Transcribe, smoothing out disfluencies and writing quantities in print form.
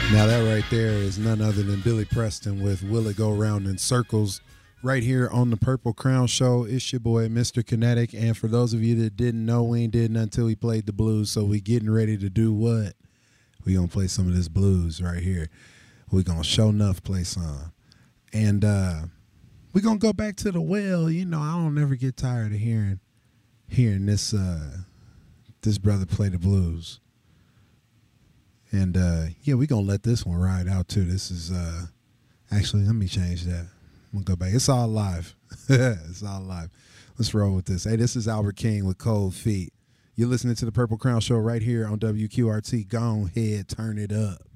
Now that right there is none other than Billy Preston with Will It Go Round in Circles right here on the Purple Crown Show. It's your boy, Mr. Kinetic. And for those of you that didn't know, we ain't did nothing until we played the blues. So we getting ready to do what? We going to play some of this blues right here. We going to show enough play some. And we going to go back to the well. You know, I don't ever get tired of hearing this this brother play the blues. And, yeah, we're going to let this one ride out, too. This is, actually, let me change that. I'm going to go back. It's all live. It's all live. Let's roll with this. Hey, this is Albert King with Cold Feet. You're listening to the Purple Crown Show right here on WQRT. Go ahead, turn it up.